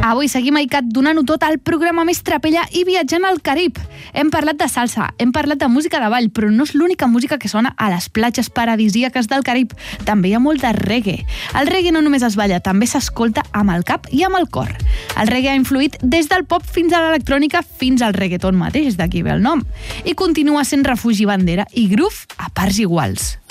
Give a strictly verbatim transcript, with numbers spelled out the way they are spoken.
Avui seguim a ICAT donant-ho tot al programa més trapella i viatjant al Carib. Hem parlat de salsa, hem parlat de música de ball, però no és l'única música que sona a les platges paradisíaques del Carib. També hi ha molt de reggae. El reggae no només es balla, també s'escolta amb el cap i amb el cor. El reggae ha influït des del pop fins a l'electrònica fins al reggaeton mateix, d'aquí ve el nom. I continua sent refugi bandera i groove a parts iguals.